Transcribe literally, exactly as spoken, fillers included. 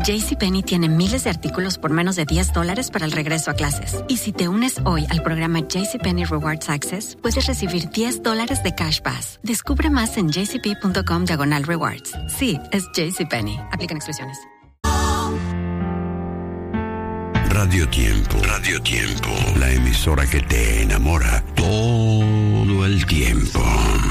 JCPenney tiene miles de artículos por menos de diez dólares para el regreso a clases. Y si te unes hoy al programa JCPenney Rewards Access, puedes recibir diez dólares de Cash Pass. Descubre más en jcp.com diagonal rewards. Sí, es JCPenney. Aplican exclusiones. Radio Tiempo, Radio Tiempo, la emisora que te enamora todo el tiempo.